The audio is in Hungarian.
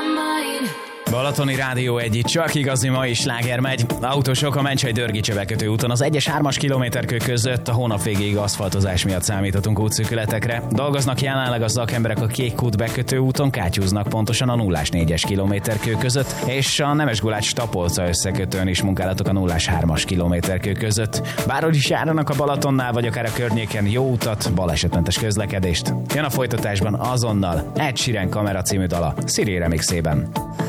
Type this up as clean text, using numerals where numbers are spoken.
Balatoni Rádió egy, csak igazi mai sláger megy. Autósok a Mencsej-Dörgicse bekötő úton az 1-es 3-as kilométerkő között a hónap végéig aszfaltozás miatt számíthatunk útszűkületekre. Dolgoznak jelenleg a szakemberek a Kékkút bekötő úton, kátyúznak pontosan a 0-as 4-es kilométerkő között, és a Nemesgulács-Tapolca összekötőn is munkálatok a 0-as 3-as kilométerkő között. Bárhogy is járnak a Balatonnál, vagy akár a környéken, jó utat, balesetmentes közlekedést. Jön a folytatásban azonnal Ed Sheeran Kamera című dala Siri remixében.